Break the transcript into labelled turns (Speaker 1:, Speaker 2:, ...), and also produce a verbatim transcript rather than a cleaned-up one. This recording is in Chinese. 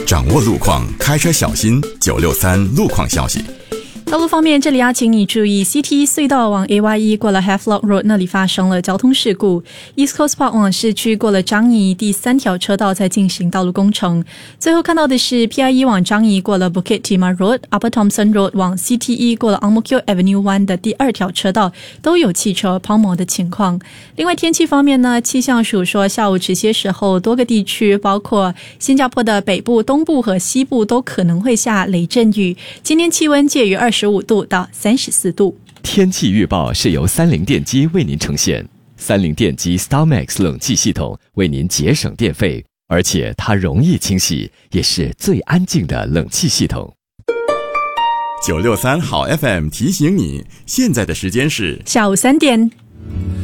Speaker 1: 掌握路况，开车小心。九六三路况消息。
Speaker 2: 道路方面，这里要请你注意 C T 隧道往 A Y E 过了 Havelock Road 那里发生了交通事故， East Coast Park 往市区过了樟宜第三条车道在进行道路工程。最后看到的是 P I E 往樟宜过了 Bukit Timah Road， Upper Thomson Road 往 C T E 过了 Ang Mo Kio Avenue 一的第二条车道都有汽车抛锚的情况。另外天气方面呢，气象署说下午这些时候多个地区包括新加坡的北部、东部和西部都可能会下雷阵雨，今天气温介于二十五度到三十四度。
Speaker 3: 天气预报是由三菱电机为您呈现，三菱电机 StarMax 冷气系统为您节省电费，而且它容易清洗，也是最安静的冷气系统。
Speaker 1: 九六三好 F M 提醒你，现在的时间是
Speaker 2: 下午三点。